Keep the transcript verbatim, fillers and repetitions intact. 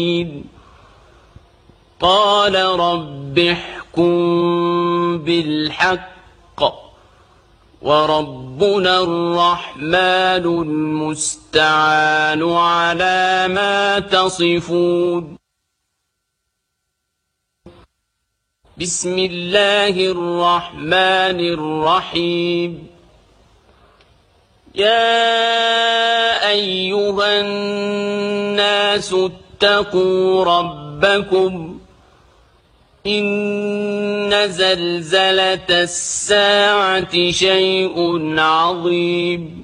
قال رب احكم بالحق وربنا الرحمن المستعان على ما تصفون. بسم الله الرحمن الرحيم. يا أيها الناس اتقوا ربكم إن زلزلة الساعة شيء عظيم